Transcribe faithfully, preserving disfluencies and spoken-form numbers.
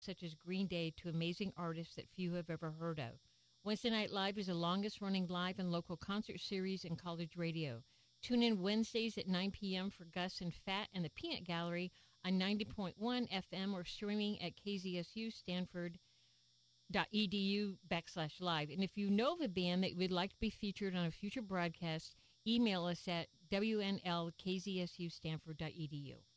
such as Green Day to amazing artists that few have ever heard of. Wednesday Night Live is the longest-running live and local concert series in college radio. Tune in Wednesdays at nine p.m. for Gus and Fat and the Peanut Gallery on ninety point one F M or streaming at K Z S U Stanford dot E D U backslash live. And if you know of a band that would like to be featured on a future broadcast, email us at W N L K Z S U Stanford dot E D U.